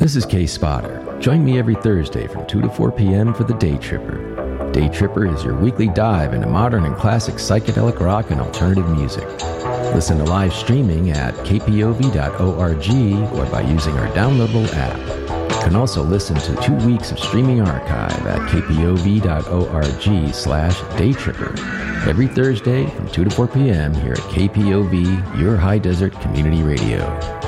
This is Kay Spotter. Join me every Thursday from 2 to 4 p.m. for The Day Tripper. Day Tripper is your weekly dive into modern and classic psychedelic rock and alternative music. Listen to live streaming at kpov.org or by using our downloadable app. You can also listen to 2 weeks of streaming archive at kpov.org/daytripper. Every Thursday from 2 to 4 p.m. here at KPOV, your high desert community radio.